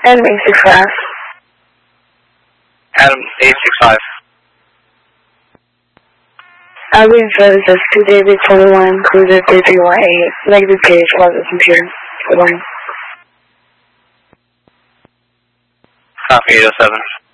Adam 865. Adam 865. Albion services 2 David 21, Cruiser 3318, negative page, closet computer. Good morning. Copy 807.